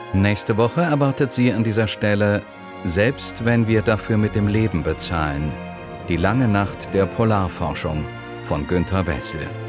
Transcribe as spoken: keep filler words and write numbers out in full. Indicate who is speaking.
Speaker 1: Nächste Woche erwartet Sie an dieser Stelle »Selbst wenn wir dafür mit dem Leben bezahlen« – Die lange Nacht der Polarforschung von Günter Wessel.